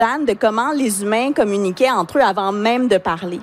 Jeanne, de comment les humains communiquaient entre eux avant même de parler?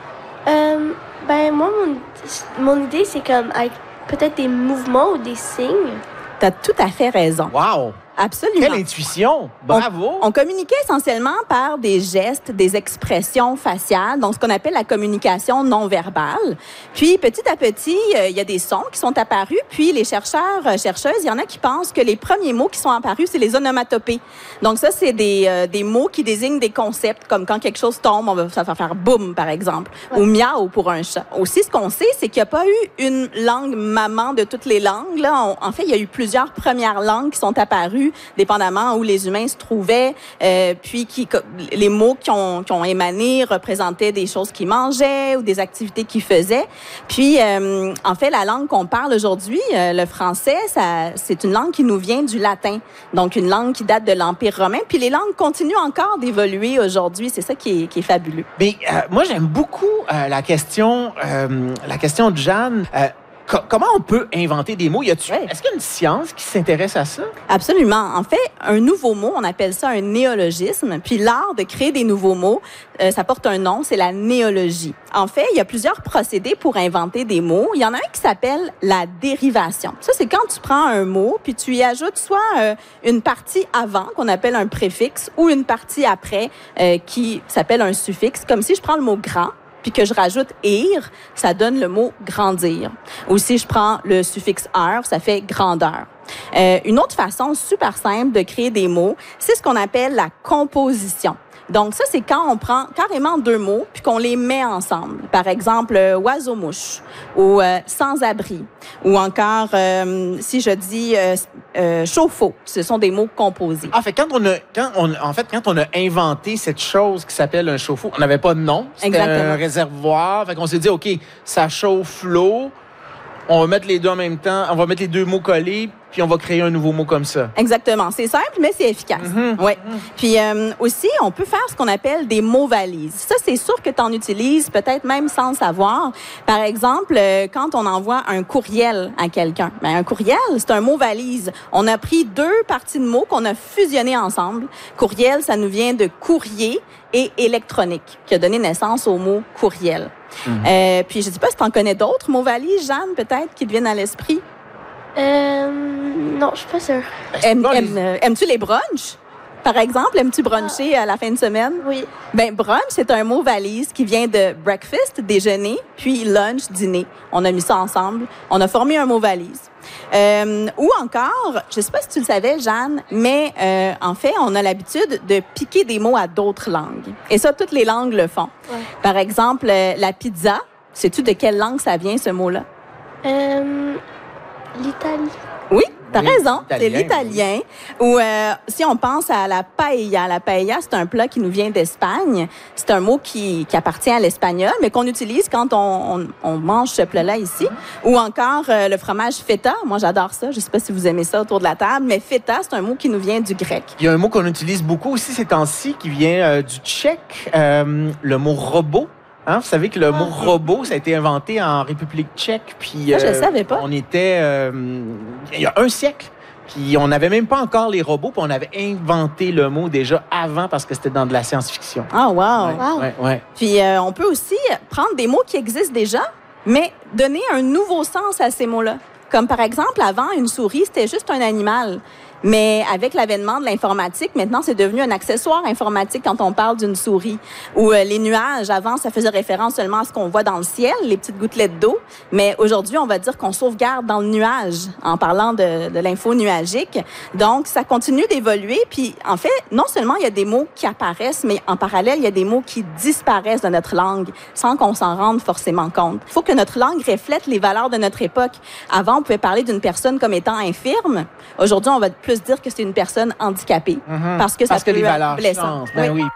Moi, mon idée, c'est comme avec peut-être des mouvements ou des signes. Tu as tout à fait raison. Wow! Absolument. Quelle intuition! Bravo! On communiquait essentiellement par des gestes, des expressions faciales, donc ce qu'on appelle la communication non verbale. Puis, petit à petit, il y a des sons qui sont apparus. Puis, les chercheuses, il y en a qui pensent que les premiers mots qui sont apparus, c'est les onomatopées. Donc, ça, c'est des mots qui désignent des concepts, comme quand quelque chose tombe, ça va faire boum, par exemple, ou miaou pour un chat. Aussi, ce qu'on sait, c'est qu'il n'y a pas eu une langue maman de toutes les langues. Là, en fait, il y a eu plusieurs premières langues qui sont apparues dépendamment où les humains se trouvaient, puis les mots qui ont émané représentaient des choses qu'ils mangeaient ou des activités qu'ils faisaient. Puis, en fait, la langue qu'on parle aujourd'hui, le français, c'est une langue qui nous vient du latin, donc une langue qui date de l'Empire romain. Puis les langues continuent encore d'évoluer aujourd'hui. C'est ça qui est fabuleux. Mais moi, j'aime beaucoup la question de Jeanne. Comment on peut inventer des mots? Est-ce qu'il y a une science qui s'intéresse à ça? Absolument. En fait, un nouveau mot, on appelle ça un néologisme. Puis l'art de créer des nouveaux mots, ça porte un nom, c'est la néologie. En fait, il y a plusieurs procédés pour inventer des mots. Il y en a un qui s'appelle la dérivation. Ça, c'est quand tu prends un mot, puis tu y ajoutes soit une partie avant, qu'on appelle un préfixe, ou une partie après, qui s'appelle un suffixe. Comme si je prends le mot « grand », puis que je rajoute « ir », ça donne le mot « grandir ». Ou si je prends le suffixe « heure », ça fait « grandeur ». Une autre façon super simple de créer des mots, c'est ce qu'on appelle la composition. Donc ça, c'est quand on prend carrément deux mots puis qu'on les met ensemble. Par exemple, oiseau-mouche ou sans-abri. Ou encore, si je dis chauffe-eau, ce sont des mots composés. Ah, fait quand on a inventé cette chose qui s'appelle un chauffe-eau, on n'avait pas de nom. C'était un réservoir. Fait qu'on s'est dit, OK, ça chauffe l'eau. On va mettre les deux en même temps. On va mettre les deux mots collés, puis on va créer un nouveau mot comme ça. Exactement. C'est simple, mais c'est efficace. Ouais. Puis aussi, on peut faire ce qu'on appelle des mots-valises. Ça, c'est sûr que tu en utilises, peut-être même sans le savoir. Par exemple, quand on envoie un courriel à quelqu'un. Ben, un courriel, c'est un mot-valise. On a pris deux parties de mots qu'on a fusionnées ensemble. Courriel, ça nous vient de courrier et électronique, qui a donné naissance au mot courriel. Puis, je ne sais pas si tu en connais d'autres mots-valises, Jeanne, peut-être, qui te viennent à l'esprit? Non, je suis pas sûre. Aimes-tu les brunchs? Par exemple, aimes-tu bruncher à la fin de semaine? Oui. Ben, brunch, c'est un mot valise qui vient de breakfast, déjeuner, puis lunch, dîner. On a mis ça ensemble. On a formé un mot valise. Ou encore, je ne sais pas si tu le savais, Jeanne, mais en fait, on a l'habitude de piquer des mots à d'autres langues. Et ça, toutes les langues le font. Ouais. Par exemple, la pizza, sais-tu de quelle langue ça vient, ce mot-là? L'Italie. Oui, t'as raison, c'est l'italien. Ou si on pense à la paella, c'est un plat qui nous vient d'Espagne. C'est un mot qui appartient à l'espagnol, mais qu'on utilise quand on mange ce plat-là ici. Ou encore le fromage feta. Moi, j'adore ça. Je sais pas si vous aimez ça autour de la table, mais feta, c'est un mot qui nous vient du grec. Il y a un mot qu'on utilise beaucoup aussi ces temps-ci qui vient du tchèque, le mot robot. Hein, vous savez que le mot robot, ça a été inventé en République tchèque. Puis, ça, je ne savais pas. On était il y a un siècle. Puis on n'avait même pas encore les robots. Puis on avait inventé le mot déjà avant parce que c'était dans de la science-fiction. Ah, wow! Ouais. Puis on peut aussi prendre des mots qui existent déjà, mais donner un nouveau sens à ces mots-là. Comme par exemple, avant, une souris, c'était juste un animal. Mais avec l'avènement de l'informatique, maintenant, c'est devenu un accessoire informatique quand on parle d'une souris. Ou les nuages, avant, ça faisait référence seulement à ce qu'on voit dans le ciel, les petites gouttelettes d'eau. Mais aujourd'hui, on va dire qu'on sauvegarde dans le nuage en parlant de l'info nuagique. Donc, ça continue d'évoluer. Puis, en fait, non seulement il y a des mots qui apparaissent, mais en parallèle, il y a des mots qui disparaissent de notre langue sans qu'on s'en rende forcément compte. Il faut que notre langue reflète les valeurs de notre époque. Avant, on pouvait parler d'une personne comme étant infirme. Aujourd'hui, on va plus dire que c'est une personne handicapée parce que ça peut les valeurs blessant. changent. Ben oui.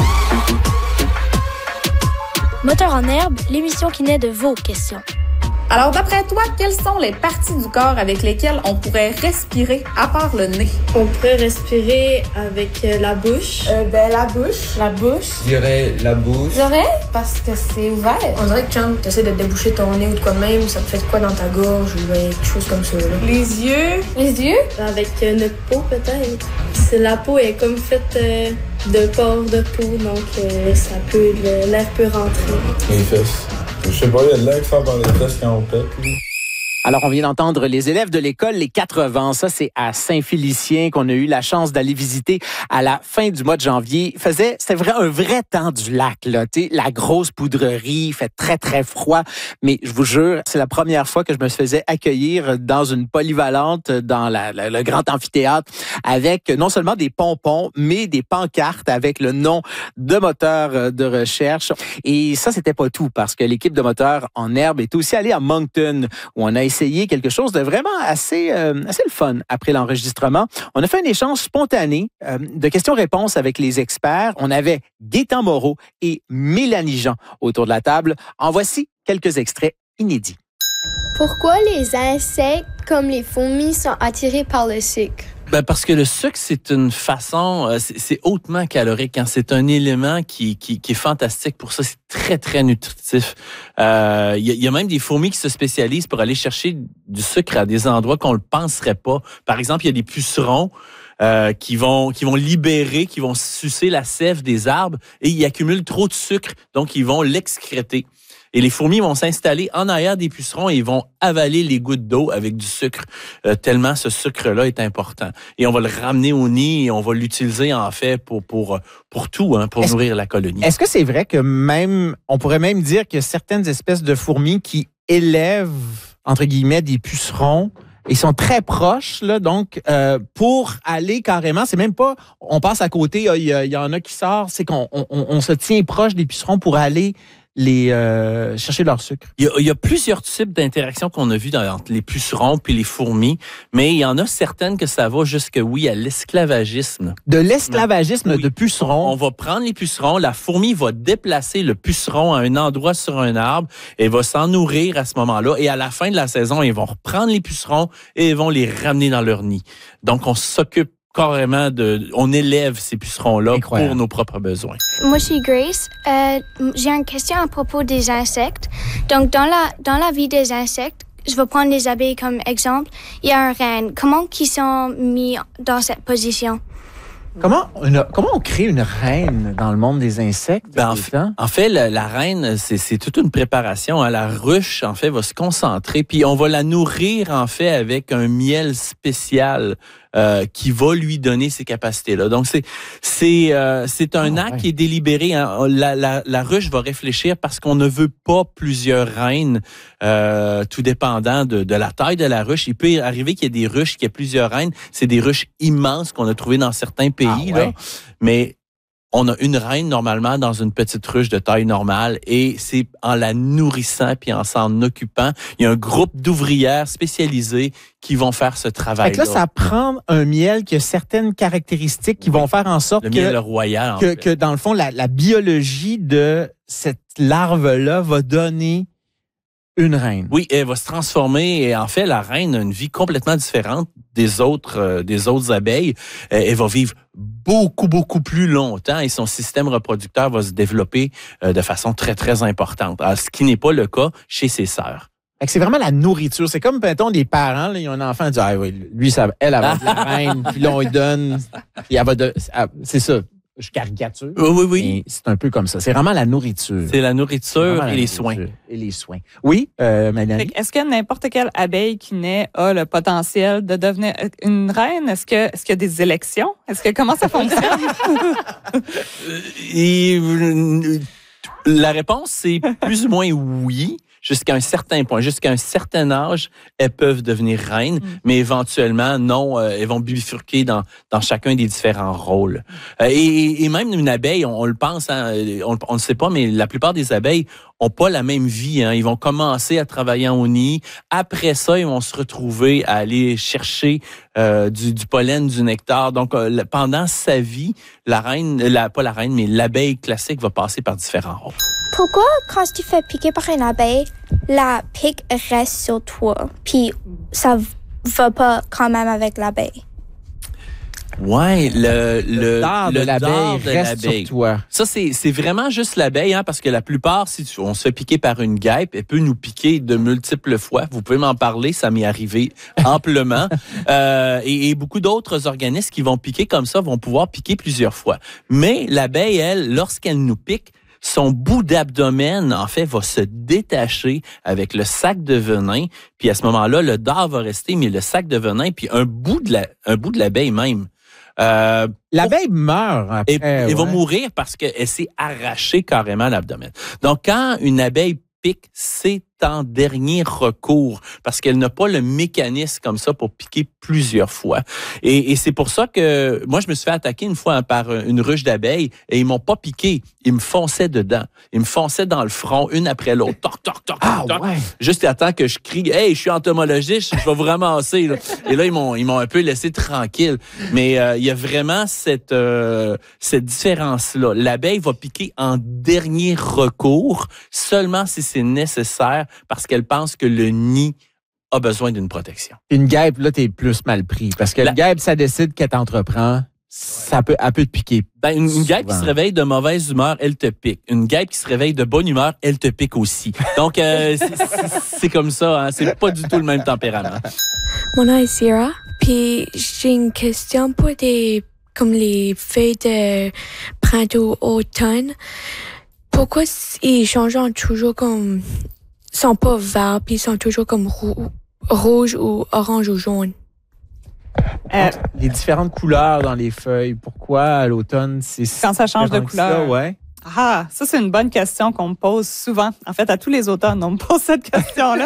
Moteur en herbe, l'émission qui naît de vos questions. Alors, d'après toi, quelles sont les parties du corps avec lesquelles on pourrait respirer à part le nez? On pourrait respirer avec la bouche. La bouche. La bouche. Je dirais la bouche. L'oreille, parce que c'est ouvert. On dirait que quand tu essaies de déboucher ton nez ou de quoi de même, ça te fait de quoi dans ta gorge ou quelque chose comme ça. Là. Les yeux. Les yeux? Avec notre peau, peut-être. La peau est comme faite de pores de peau, donc ça peut, l'air peut rentrer. Les fesses. Je sais pas, il y a de l'air qui sort par les fesses quand on pète. Alors, on vient d'entendre les élèves de l'école Les 80. Ça, c'est à Saint-Félicien qu'on a eu la chance d'aller visiter à la fin du mois de janvier. C'était un vrai temps du lac, là. Tu sais, la grosse poudrerie, il fait très, très froid. Mais je vous jure, c'est la première fois que je me faisais accueillir dans une polyvalente, dans le grand amphithéâtre, avec non seulement des pompons, mais des pancartes avec le nom de moteur de recherche. Et ça, c'était pas tout, parce que l'équipe de moteurs en herbe est aussi allée à Moncton, où on a essayé quelque chose de vraiment assez le fun après l'enregistrement. On a fait un échange spontané de questions-réponses avec les experts. On avait Gaétan Moreau et Mélanie Jean autour de la table. En voici quelques extraits inédits. Pourquoi les insectes comme les fourmis sont attirés par le sucre? Parce que le sucre, c'est une façon, c'est hautement calorique. Hein? C'est un élément qui est fantastique pour ça. C'est très, très nutritif. Il y a même des fourmis qui se spécialisent pour aller chercher du sucre à des endroits qu'on ne le penserait pas. Par exemple, il y a des pucerons qui vont libérer, qui vont sucer la sève des arbres et ils accumulent trop de sucre, donc ils vont l'excréter. Et les fourmis vont s'installer en arrière des pucerons et ils vont avaler les gouttes d'eau avec du sucre, tellement ce sucre-là est important. Et on va le ramener au nid et on va l'utiliser en fait pour tout, hein, pour nourrir la colonie. Est-ce que c'est vrai que on pourrait même dire que certaines espèces de fourmis qui élèvent, entre guillemets, des pucerons, ils sont très proches, là, donc pour aller carrément, c'est même pas, on passe à côté, il y en a qui sortent, c'est qu'on se tient proche des pucerons pour aller chercher leur sucre. Il y a plusieurs types d'interactions qu'on a vues entre les pucerons puis les fourmis, mais il y en a certaines que ça va jusque, à l'esclavagisme. De l'esclavagisme de pucerons. On va prendre les pucerons, la fourmi va déplacer le puceron à un endroit sur un arbre et va s'en nourrir à ce moment-là. Et à la fin de la saison, ils vont reprendre les pucerons et ils vont les ramener dans leur nid. Donc, on s'occupe carrément on élève ces pucerons-là Incroyable. pour nos propres besoins. Moi, je suis Grace. J'ai une question à propos des insectes. Donc, dans la vie des insectes, je vais prendre les abeilles comme exemple. Il y a un reine. Comment ils sont mis dans cette position? Comment on crée une reine dans le monde des insectes? En fait, la reine, c'est toute une préparation. Hein. La ruche, en fait, va se concentrer, puis on va la nourrir, en fait, avec un miel spécial qui va lui donner ces capacités-là. Donc, c'est un acte qui est délibéré. Hein. La ruche va réfléchir parce qu'on ne veut pas plusieurs reines, tout dépendant de la taille de la ruche. Il peut arriver qu'il y ait des ruches qui aient plusieurs reines. C'est des ruches immenses qu'on a trouvées dans certains pays. Là. Mais on a une reine normalement dans une petite ruche de taille normale et c'est en la nourrissant puis en s'en occupant. Il y a un groupe d'ouvrières spécialisées qui vont faire ce travail-là. Fait que là, ça prend un miel qui a certaines caractéristiques qui vont faire en sorte le miel royal, que dans le fond, la biologie de cette larve-là va donner une reine. Oui, elle va se transformer et en fait, la reine a une vie complètement différente des autres abeilles. Elle va vivre beaucoup, beaucoup plus longtemps et son système reproducteur va se développer de façon très, très importante. Alors, ce qui n'est pas le cas chez ses sœurs. C'est vraiment la nourriture. C'est comme, mettons, des parents, là, ils ont un enfant, ils disent, ah oui, lui, elle va être la reine, puis là, on lui donne, puis c'est ça. Je caricature. Oui. C'est un peu comme ça. C'est vraiment la nourriture. C'est la nourriture et les soins. Et les soins. Oui, Mélanie? Est-ce que n'importe quelle abeille qui naît a le potentiel de devenir une reine? Est-ce qu'il y a des élections? Comment ça fonctionne? La réponse, c'est plus ou moins oui. Jusqu'à un certain point, jusqu'à un certain âge, elles peuvent devenir reines, mais éventuellement, non, elles vont bifurquer dans chacun des différents rôles. Et même une abeille, on le pense, hein, on ne sait pas, mais la plupart des abeilles ont pas la même vie. Hein. Ils vont commencer à travailler au nid. Après ça, ils vont se retrouver à aller chercher du pollen, du nectar. Donc, pendant sa vie, pas la reine, mais l'abeille classique va passer par différents rôles. Pourquoi, quand tu fais piquer par une abeille, la pique reste sur toi, puis ça va pas quand même avec l'abeille? Ouais, le dard de l'abeille reste sur toi. Ça, c'est vraiment juste l'abeille, hein, parce que la plupart, on se fait piquer par une guêpe, elle peut nous piquer de multiples fois. Vous pouvez m'en parler, ça m'est arrivé amplement. Et beaucoup d'autres organismes qui vont piquer comme ça vont pouvoir piquer plusieurs fois. Mais l'abeille, elle, lorsqu'elle nous pique, son bout d'abdomen, en fait, va se détacher avec le sac de venin. Puis à ce moment-là, le dard va rester, mais le sac de venin, puis un bout de l'abeille même. L'abeille meurt après. Elle va mourir parce qu'elle s'est arrachée carrément l'abdomen. Donc, quand une abeille pique, c'est en dernier recours parce qu'elle n'a pas le mécanisme comme ça pour piquer plusieurs fois. Et c'est pour ça que moi, je me suis fait attaquer une fois par une ruche d'abeilles et ils m'ont pas piqué. Ils me fonçaient dedans. Ils me fonçaient dans le front, une après l'autre. Toc, toc, toc, toc, toc. Ouais. Juste à temps que je crie « Hey, je suis entomologiste, je vais vous ramasser. » Et là, ils m'ont un peu laissé tranquille. Mais il y a vraiment cette différence-là. L'abeille va piquer en dernier recours seulement si c'est nécessaire parce qu'elle pense que le nid a besoin d'une protection. Une guêpe, là, t'es plus mal pris. Parce que la guêpe, ça décide qu'elle t'entreprend. Elle peut te piquer. Ben, une guêpe qui se réveille de mauvaise humeur, elle te pique. Une guêpe qui se réveille de bonne humeur, elle te pique aussi. Donc, c'est comme ça. Hein? C'est pas du tout le même tempérament. Mon nom est Sierra. Puis, j'ai une question pour comme les feuilles de printemps-automne. Pourquoi ils changent toujours comme... Ils sont pas verts, puis ils sont toujours comme rouge ou orange ou jaune? Les différentes couleurs dans les feuilles, pourquoi à l'automne, c'est... Quand ça change de couleur. Ouais. Ah, ça, c'est une bonne question qu'on me pose souvent. En fait, à tous les automnes, on me pose cette question-là.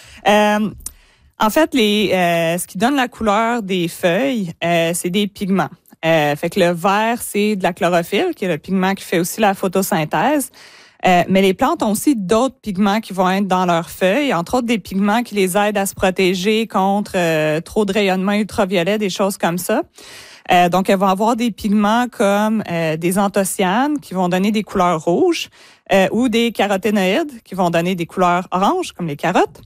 En fait, ce qui donne la couleur des feuilles, c'est des pigments. Fait que le vert, c'est de la chlorophylle, qui est le pigment qui fait aussi la photosynthèse. Mais les plantes ont aussi d'autres pigments qui vont être dans leurs feuilles, entre autres des pigments qui les aident à se protéger contre trop de rayonnement ultraviolet, des choses comme ça. Donc, elles vont avoir des pigments comme des anthocyanes qui vont donner des couleurs rouges ou des caroténoïdes qui vont donner des couleurs oranges, comme les carottes.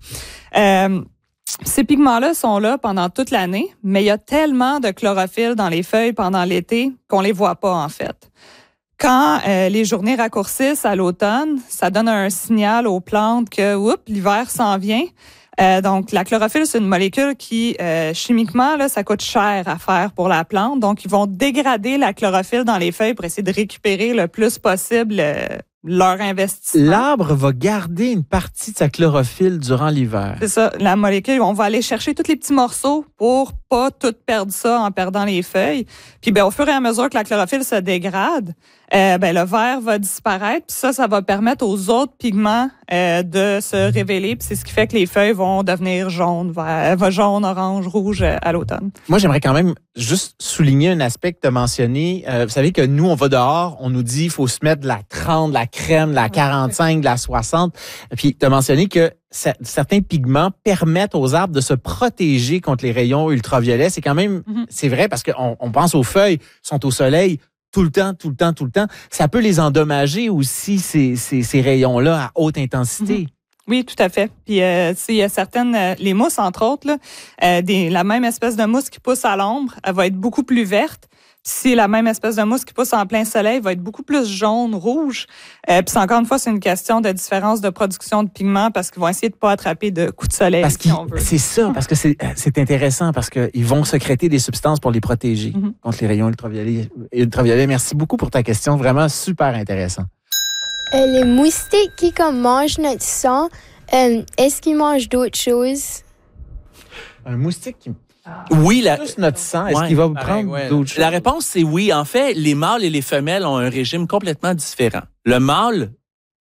Ces pigments-là sont là pendant toute l'année, mais il y a tellement de chlorophylle dans les feuilles pendant l'été qu'on les voit pas, en fait. Quand les journées raccourcissent à l'automne, ça donne un signal aux plantes que l'hiver s'en vient. Donc, la chlorophylle, c'est une molécule qui, chimiquement, là, ça coûte cher à faire pour la plante. Donc, ils vont dégrader la chlorophylle dans les feuilles pour essayer de récupérer le plus possible leur investissement. L'arbre va garder une partie de sa chlorophylle durant l'hiver. C'est ça. La molécule, on va aller chercher tous les petits morceaux pour pas tout perdre ça en perdant les feuilles. Puis, au fur et à mesure que la chlorophylle se dégrade, le vert va disparaître. Puis ça va permettre aux autres pigments de se révéler. Puis c'est ce qui fait que les feuilles vont devenir jaunes, jaune, orange, rouge à l'automne. Moi, j'aimerais quand même juste souligner un aspect que tu as mentionné. Vous savez que nous, on va dehors, on nous dit qu'il faut se mettre de la 30, de la crème, de la 45, de la 60. Puis tu as mentionné que certains pigments permettent aux arbres de se protéger contre les rayons ultraviolets. C'est quand même, c'est vrai parce qu'on pense aux feuilles, sont au soleil tout le temps. Ça peut les endommager aussi, ces rayons-là à haute intensité. Oui, tout à fait. Puis, il y a certaines, les mousses, entre autres, là, la même espèce de mousse qui pousse à l'ombre, elle va être beaucoup plus verte. Si la même espèce de mousse qui pousse en plein soleil va être beaucoup plus jaune, rouge. Puis encore une fois, c'est une question de différence de production de pigments parce qu'ils vont essayer de pas attraper de coups de soleil, si on veut. C'est ça, parce que c'est intéressant parce qu'ils vont sécréter des substances pour les protéger contre les rayons ultraviolets. Merci beaucoup pour ta question, vraiment super intéressant. Les moustiques qui mangent notre sang, est-ce qu'ils mangent d'autres choses? Un moustique qui... Oui, juste notre sang, est-ce qu'il va prendre d'autres choses? La réponse, c'est oui. En fait, les mâles et les femelles ont un régime complètement différent. Le mâle,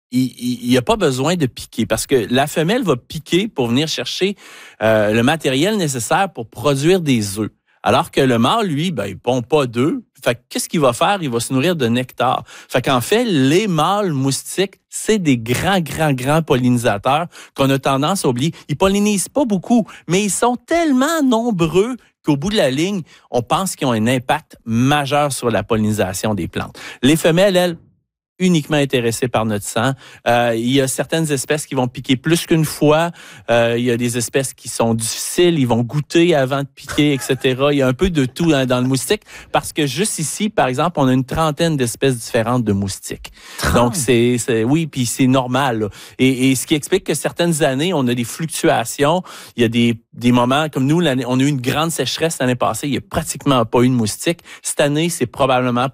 il n'a pas besoin de piquer parce que la femelle va piquer pour venir chercher le matériel nécessaire pour produire des œufs. Alors que le mâle, lui, il pond pas d'œufs. Fait que qu'est-ce qu'il va faire? Il va se nourrir de nectar. Fait qu'en fait, les mâles moustiques, c'est des grands pollinisateurs qu'on a tendance à oublier. Ils pollinisent pas beaucoup, mais ils sont tellement nombreux qu'au bout de la ligne, on pense qu'ils ont un impact majeur sur la pollinisation des plantes. Les femelles, elles, uniquement intéressées par notre sang. Il y a certaines espèces qui vont piquer plus qu'une fois. Il y a des espèces qui sont difficiles. Ils vont goûter avant de piquer, etc. Il y a un peu de tout dans le moustique parce que juste ici, par exemple, on a une 30aine d'espèces différentes de moustiques. 30. Donc, oui, puis c'est normal. Là. Et ce qui explique que certaines années, on a des fluctuations. Il y a des moments, comme nous, on a eu une grande sécheresse l'année passée. Il n'y a pratiquement pas eu de moustiques. Cette année, c'est probablement